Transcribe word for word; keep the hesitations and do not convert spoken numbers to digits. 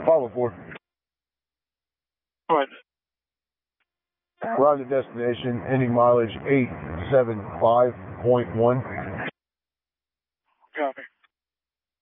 Follow four. All right. We're on the destination, ending mileage eight seven five point one.